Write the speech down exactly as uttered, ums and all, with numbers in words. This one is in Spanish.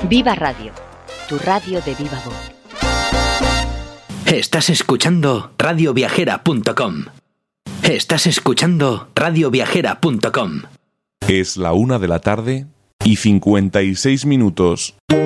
Viva Radio, tu radio de viva voz. Estás escuchando radio viajera punto com. Estás escuchando radio viajera punto com. Es la una de la tarde y cincuenta y seis minutos.